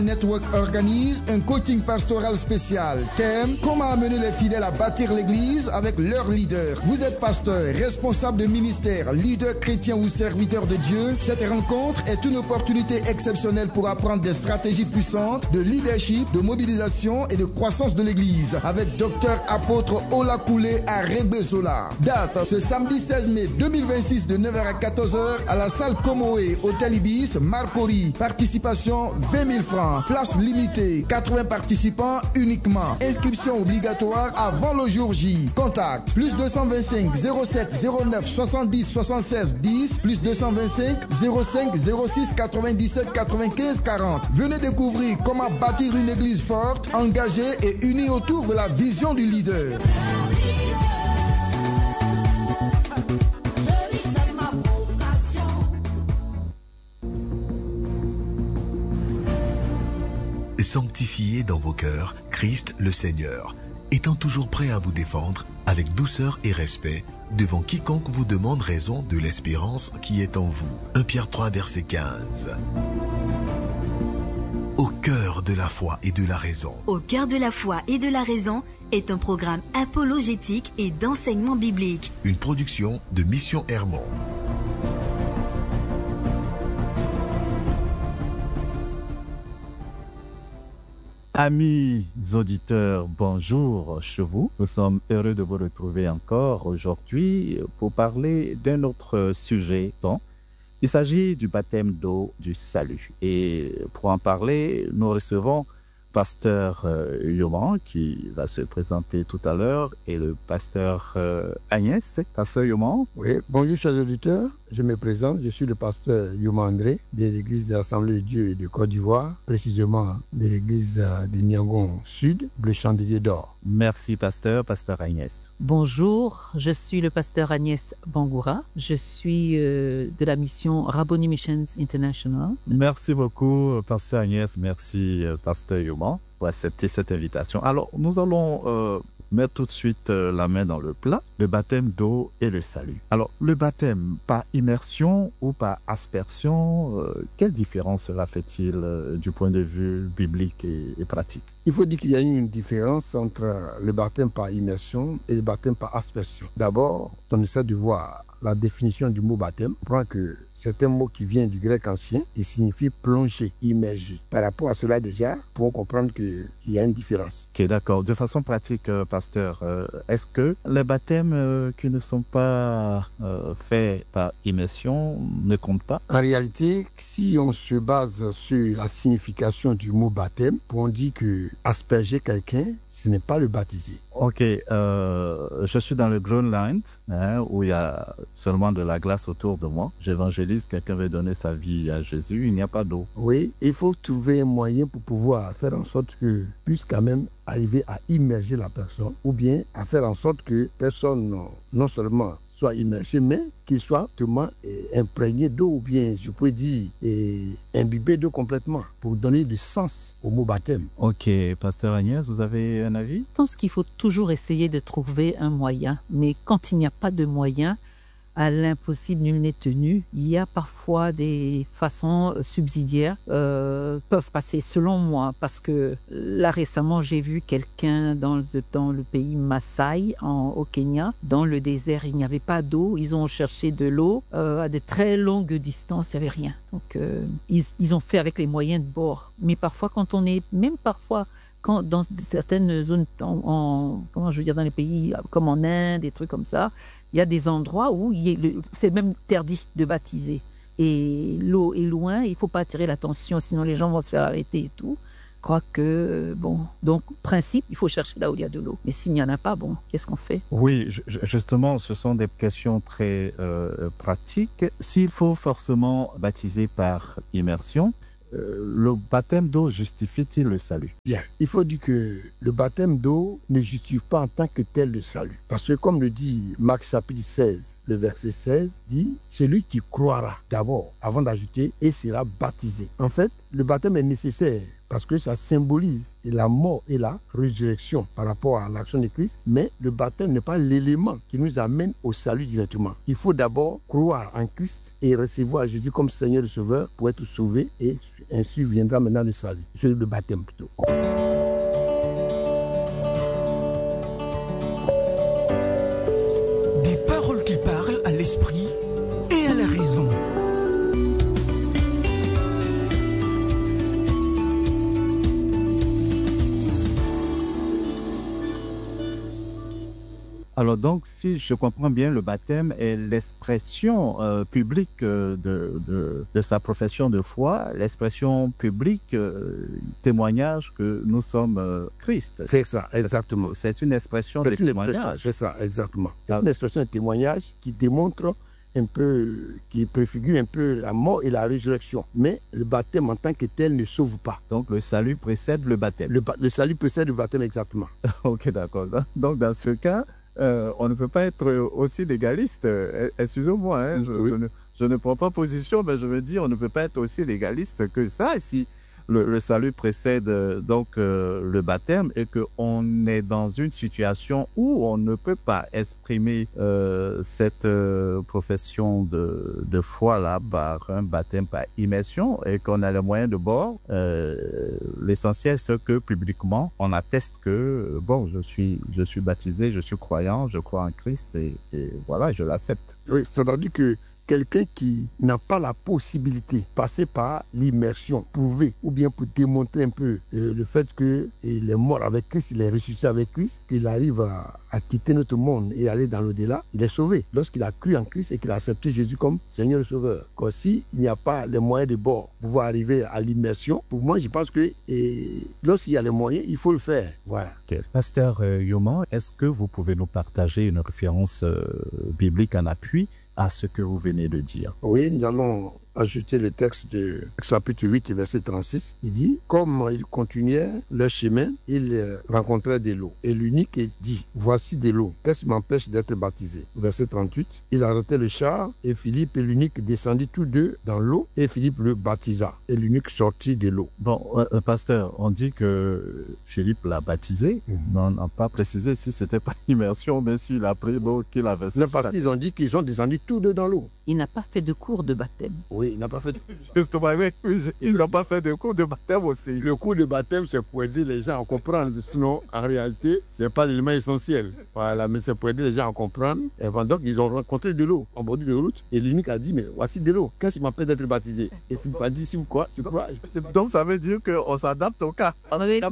Network organise un coaching pastoral spécial. Thème: comment amener les fidèles à bâtir l'église avec leur leader. Vous êtes pasteur, responsable de ministère, leader chrétien ou serviteur de Dieu. Cette rencontre est une opportunité exceptionnelle pour apprendre des stratégies puissantes de leadership, de mobilisation et de croissance de l'église avec Dr Apôtre Olakoulé Arebesola. Date: ce samedi 16 mai 2026 de 9h à 14h à la salle Comoé, Hôtel Ibis, Marcory. Participation 20 000 francs. Place limitée, 80 participants uniquement. Inscription obligatoire avant le jour J. Contact plus 225 07 09 70 76 10 plus 225 05 06 97 95 40. Venez découvrir comment bâtir une église forte, engagée et unie autour de la vision du leader. Sanctifiez dans vos cœurs Christ le Seigneur, étant toujours prêt à vous défendre avec douceur et respect devant quiconque vous demande raison de l'espérance qui est en vous. 1 Pierre 3 verset 15. Au cœur de la foi et de la raison. Au cœur de la foi et de la raison est un programme apologétique et d'enseignement biblique. Une production de Mission Hermon. Amis auditeurs, bonjour chez vous. Nous sommes heureux de vous retrouver encore aujourd'hui pour parler d'un autre sujet. Il s'agit du baptême d'eau du salut. Et pour en parler, nous recevons pasteur Yoman qui va se présenter tout à l'heure et le pasteur Agnès. Pasteur Yoman. Oui, bonjour chers auditeurs. Je me présente, je suis le pasteur Yoman André de l'église de l'Assemblée de Dieu de Côte d'Ivoire, précisément de l'église de Niangon Sud, le Chandelier d'Or. Merci pasteur Agnès. Bonjour, je suis le pasteur Agnès Bangoura. Je suis de la mission Rabboni Missions International. Merci beaucoup pasteur Agnès, merci pasteur Yoman pour accepter cette invitation. Alors nous allons mettre tout de suite la main dans le plat, le baptême d'eau et le salut. Alors, le baptême par immersion ou par aspersion, quelle différence cela fait-il du point de vue biblique et pratique? Il faut dire qu'il y a une différence entre le baptême par immersion et le baptême par aspersion. D'abord, on essaie de voir la définition du mot baptême. On prend que c'est un mot qui vient du grec ancien et signifie plonger, immerger. Par rapport à cela déjà, pour comprendre qu'il y a une différence. Ok, d'accord. De façon pratique, pasteur, est-ce que les baptêmes qui ne sont pas faits par immersion ne comptent pas? En réalité, si on se base sur la signification du mot baptême, on dit que asperger quelqu'un, ce n'est pas le baptiser. Ok, je suis dans le Groenland, où il y a seulement de la glace autour de moi. J'évangélise, quelqu'un veut donner sa vie à Jésus, il n'y a pas d'eau. Oui, il faut trouver un moyen pour pouvoir faire en sorte que puisse quand même arriver à immerger la personne, ou bien à faire en sorte que personne non seulement soit immergé, mais qu'il soit totalement imprégné d'eau, ou bien, je peux dire, imbibé d'eau complètement, pour donner du sens au mot baptême. Ok, pasteur Agnès, vous avez un avis? Je pense qu'il faut toujours essayer de trouver un moyen, mais quand il n'y a pas de moyen, à l'impossible nul n'est tenu. Il y a parfois des façons subsidiaires peuvent passer selon moi, parce que là récemment j'ai vu quelqu'un dans le pays Maasai au Kenya, dans le désert il n'y avait pas d'eau, ils ont cherché de l'eau à de très longues distances, il n'y avait rien. Donc ils ont fait avec les moyens de bord. Mais parfois quand on est, même parfois quand dans certaines zones, comment je veux dire, dans les pays comme en Inde, des trucs comme ça, il y a des endroits où c'est même interdit de baptiser. Et l'eau est loin, il ne faut pas attirer l'attention, sinon les gens vont se faire arrêter et tout. Je crois que, donc, principe, il faut chercher là où il y a de l'eau. Mais s'il n'y en a pas, qu'est-ce qu'on fait? Oui, justement, ce sont des questions très pratiques. S'il faut forcément baptiser par immersion, le baptême d'eau justifie-t-il le salut? Bien, il faut dire que le baptême d'eau ne justifie pas en tant que tel le salut. Parce que comme le dit Marc chapitre 16, le verset 16 dit « Celui qui croira d'abord, avant d'ajouter, et sera baptisé ». En fait, le baptême est nécessaire parce que ça symbolise la mort et la résurrection par rapport à l'action de Christ, mais le baptême n'est pas l'élément qui nous amène au salut directement. Il faut d'abord croire en Christ et recevoir Jésus comme Seigneur et Sauveur pour être sauvé, et ainsi viendra maintenant le salut. C'est le baptême plutôt. Des paroles qui parlent à l'esprit et à la raison. Alors donc, si je comprends bien, le baptême est l'expression publique de sa profession de foi, l'expression publique, témoignage que nous sommes Christ. C'est ça, exactement. C'est une expression de témoignage. C'est ça, exactement. C'est une expression de témoignage qui démontre un peu, qui préfigure un peu la mort et la résurrection. Mais le baptême en tant que tel ne sauve pas. Donc le salut précède le baptême. Le salut précède le baptême, exactement. Ok, d'accord. Donc dans ce cas, on ne peut pas être aussi légaliste. Excusez-moi, hein, je ne prends pas position, mais je veux dire, on ne peut pas être aussi légaliste que ça. Si le salut précède le baptême et qu'on est dans une situation où on ne peut pas exprimer cette profession de foi-là par un baptême par immersion et qu'on a les moyens de bord, l'essentiel c'est que publiquement on atteste que bon, je suis baptisé, je suis croyant, je crois en Christ et voilà, je l'accepte. Oui, c'est-à-dire que quelqu'un qui n'a pas la possibilité de passer par l'immersion, prouver ou bien pour démontrer un peu le fait qu'il est mort avec Christ, il est ressuscité avec Christ, qu'il arrive à quitter notre monde et aller dans l'au-delà, il est sauvé. Lorsqu'il a cru en Christ et qu'il a accepté Jésus comme Seigneur et Sauveur. S'il n'y a pas les moyens de bord pour pouvoir arriver à l'immersion, pour moi je pense que lorsqu'il y a les moyens, il faut le faire. Voilà. Okay. Pasteur Yoman, est-ce que vous pouvez nous partager une référence biblique en appui à ce que vous venez de dire? Oui, nous allons ajouter le texte de chapitre 8, verset 36. Il dit, comme ils continuaient leur chemin, ils rencontrèrent de l'eau. Et l'eunuque dit, voici de l'eau, qu'est-ce qui m'empêche d'être baptisé? Verset 38, il arrêtait le char et Philippe et l'eunuque descendit tous deux dans l'eau et Philippe le baptisa. Et l'eunuque sortit de l'eau. Bon, pasteur, on dit que Philippe l'a baptisé. On n'a pas précisé si c'était pas immersion, mais s'il a pris l'eau qu'il avait. Non, parce qu'ils ont dit qu'ils sont descendus tous deux dans l'eau. Il n'a pas fait de cours de baptême. Oui, il n'a pas fait. Justement, il n'a pas fait de cours de baptême aussi. Le cours de baptême, c'est pour aider les gens à comprendre. Sinon, en réalité, c'est pas l'élément essentiel. Voilà, mais c'est pour aider les gens à comprendre. Et donc, ils ont rencontré de l'eau en bord de route. Et l'unique a dit, mais voici de l'eau. Qu'est-ce qui m'empêche d'être baptisé? Et s'il m'a dit, sur quoi? Tu crois? Donc, ça veut dire qu'on s'adapte au cas.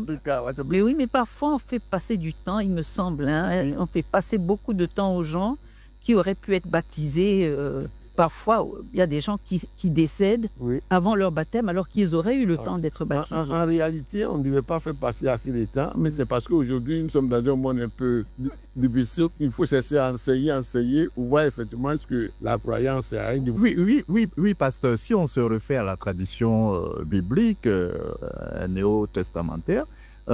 Mais oui, mais parfois, on fait passer du temps, il me semble. Hein, on fait passer beaucoup de temps aux gens qui auraient pu être baptisés. Parfois, il y a des gens qui décèdent avant leur baptême alors qu'ils auraient eu le temps d'être baptisés. En réalité, on ne devait pas faire passer assez de temps, mais c'est parce qu'aujourd'hui, nous sommes dans un monde un peu difficile. Il faut chercher à enseigner, pour voir effectivement ce que la croyance est. Oui, pasteur, si on se refait à la tradition biblique néo-testamentaire,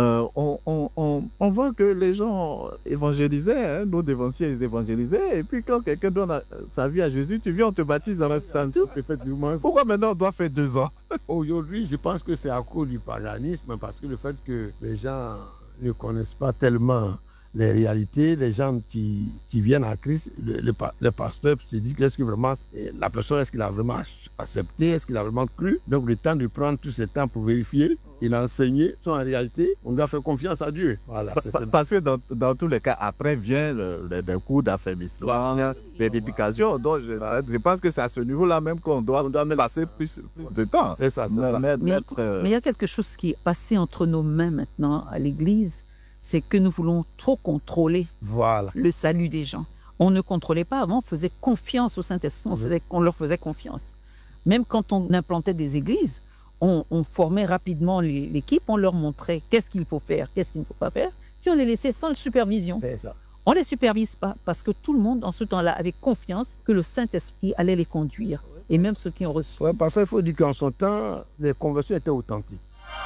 on voit que les gens évangélisaient, hein, nos dévanciers ils évangélisaient, et puis quand quelqu'un donne sa vie à Jésus, tu viens, on te baptise dans la sainteté. Effectivement. Pourquoi maintenant on doit faire 2 ans? Aujourd'hui, je pense que c'est à cause du paganisme, parce que le fait que les gens ne connaissent pas tellement les réalités, les gens qui viennent à Christ, le pasteur se dit est-ce que vraiment la personne, est-ce qu'il a vraiment accepté, est-ce qu'il a vraiment cru? Donc le temps de prendre tout ce temps pour vérifier, il a enseigné, en réalité, on doit faire confiance à Dieu. Voilà, parce que dans tous les cas, après vient le cours d'affermissement, l'édification. Donc je pense que c'est à ce niveau-là même qu'on doit passer plus de temps. C'est ça. Mais il y a quelque chose qui est passé entre nos mains maintenant à l'Église, c'est que nous voulons trop contrôler le salut des gens. On ne contrôlait pas avant, on faisait confiance au Saint-Esprit, on leur faisait confiance. Même quand on implantait des églises, on formait rapidement l'équipe, on leur montrait qu'est-ce qu'il faut faire, qu'est-ce qu'il ne faut pas faire, puis on les laissait sans supervision. C'est ça. On ne les supervise pas parce que tout le monde, en ce temps-là, avait confiance que le Saint-Esprit allait les conduire. Et même ceux qui ont reçu. Oui, parce qu'il faut dire qu'en son temps, les conversions étaient authentiques.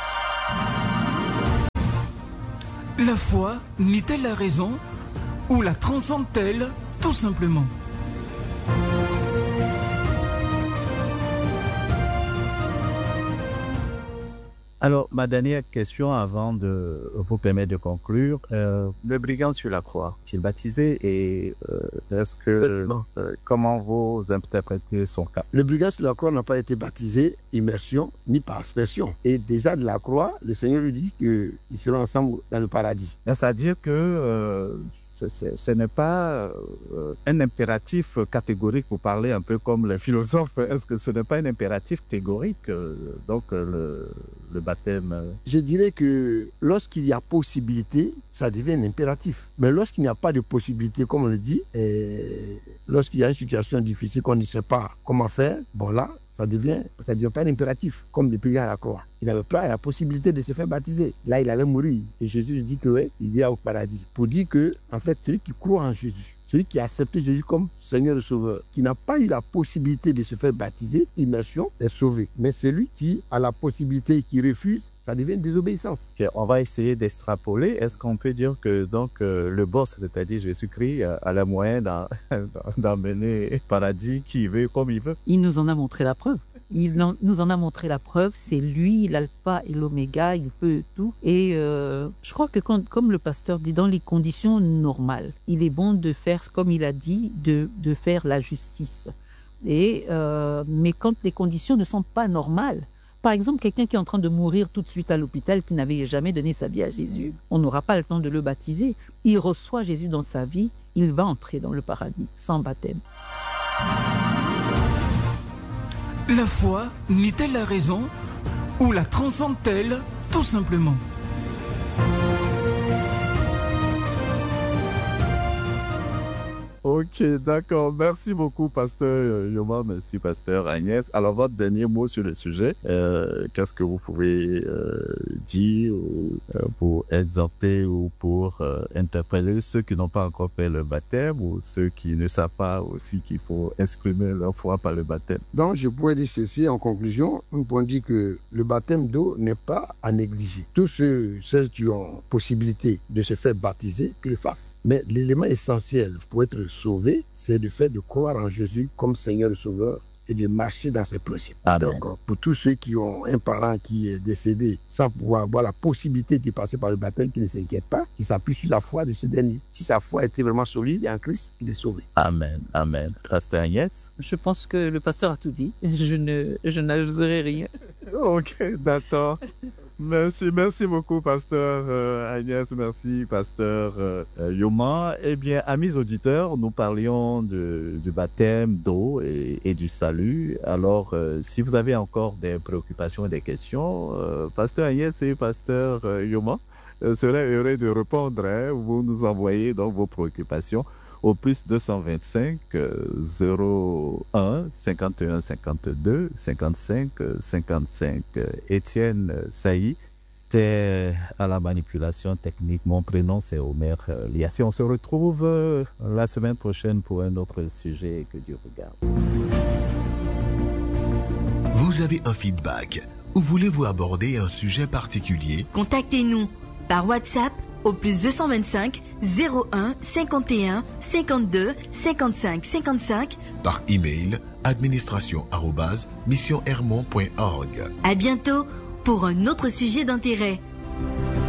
La foi n'est-elle la raison ou la transcende-t-elle tout simplement? Alors, ma dernière question avant de vous permettre de conclure. Le brigand sur la croix, est-il baptisé et est-ce que comment vous interprétez son cas? Le brigand sur la croix n'a pas été baptisé, immersion, ni par aspersion. Et déjà de la croix, le Seigneur lui dit qu'ils seront ensemble dans le paradis. C'est-à-dire que ce n'est pas un impératif catégorique, pour parler un peu comme les philosophes. Est-ce que ce n'est pas un impératif catégorique, donc le baptême? Je dirais que lorsqu'il y a possibilité, ça devient un impératif. Mais lorsqu'il n'y a pas de possibilité, comme on le dit, lorsqu'il y a une situation difficile qu'on ne sait pas comment faire, bon là, ça devient pas un impératif, comme le brigand à la croix. Il n'avait pas la possibilité de se faire baptiser. Là, il allait mourir. Et Jésus lui dit que ouais, il vient au paradis. Pour dire que, en fait, celui qui croit en Jésus, celui qui a accepté Jésus comme Seigneur et Sauveur, qui n'a pas eu la possibilité de se faire baptiser, immersion, est sauvé. Mais celui qui a la possibilité et qui refuse, ça devient une désobéissance. Okay, on va essayer d'extrapoler. Est-ce qu'on peut dire que donc le boss, c'est-à-dire Jésus-Christ, a la moyen d'emmener au paradis qui veut comme il veut? Il nous en a montré la preuve. Nous en a montré la preuve, c'est lui l'alpha et l'oméga, il peut tout. Et je crois que comme le pasteur dit, dans les conditions normales, il est bon de faire, comme il a dit, de faire la justice. Mais quand les conditions ne sont pas normales, par exemple, quelqu'un qui est en train de mourir tout de suite à l'hôpital, qui n'avait jamais donné sa vie à Jésus, on n'aura pas le temps de le baptiser. Il reçoit Jésus dans sa vie, il va entrer dans le paradis sans baptême. La foi n'est-elle la raison ou la transcende-t-elle tout simplement? Ok, d'accord. Merci beaucoup, pasteur Yoma. Merci, pasteur Agnès. Alors, votre dernier mot sur le sujet, qu'est-ce que vous pouvez dire pour exhorter ou pour interpeller ceux qui n'ont pas encore fait le baptême ou ceux qui ne savent pas aussi qu'il faut exprimer leur foi par le baptême? Donc, je pourrais dire ceci en conclusion. Nous pouvons dire que le baptême d'eau n'est pas à négliger. Tous ceux qui ont possibilité de se faire baptiser, qu'ils le fassent. Mais l'élément essentiel pour être sauvé, c'est le fait de croire en Jésus comme Seigneur et Sauveur et de marcher dans ses principes. Amen. Donc, pour tous ceux qui ont un parent qui est décédé sans pouvoir avoir la possibilité de passer par le baptême, qui ne s'inquiète pas, qui s'appuie sur la foi de ce dernier. Si sa foi était vraiment solide en Christ, il est sauvé. Amen, amen. Pasteur Agnès? Je pense que le pasteur a tout dit. Je n'ajouterai rien. Ok, d'accord. Merci beaucoup, pasteur Agnès, merci, pasteur Yoma. Eh bien, amis auditeurs, nous parlions du baptême d'eau et du salut. Alors, si vous avez encore des préoccupations et des questions, pasteur Agnès et pasteur Yoma seraient heureux de répondre. Vous nous envoyez donc vos préoccupations au plus 225 01 51 52 55 55. Étienne Sailly, t'es à la manipulation technique. Mon prénom c'est Omer Liassi. On se retrouve la semaine prochaine pour un autre sujet. Que Dieu regarde. Vous avez un feedback ou voulez-vous aborder un sujet particulier? Contactez-nous par WhatsApp au plus 225 01 51 52 55 55. Par email administration@missionhermon.org. À bientôt pour un autre sujet d'intérêt.